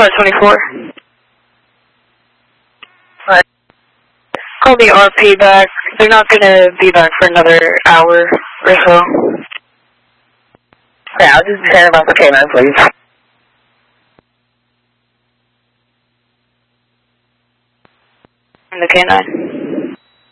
at 24. Alright. Call the RP back. They're not gonna be back for another hour or so. Okay, I'll just turn off the K9, please. And the K9.